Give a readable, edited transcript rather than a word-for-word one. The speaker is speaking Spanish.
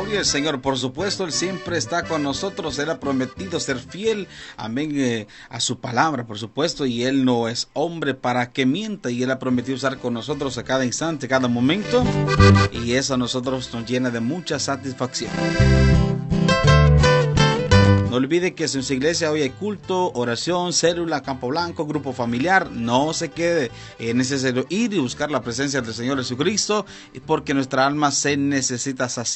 Gloria al Señor. Por supuesto, Él siempre está con nosotros. Él ha prometido ser fiel, amén, a su palabra, por supuesto. Y Él no es hombre para que mienta. Y Él ha prometido estar con nosotros a cada instante, cada momento. Y eso a nosotros nos llena de mucha satisfacción. No olvide que en su iglesia hoy hay culto, oración, célula, campo blanco, grupo familiar. No se quede. Es necesario ir y buscar la presencia del Señor Jesucristo, porque nuestra alma se necesita saciar.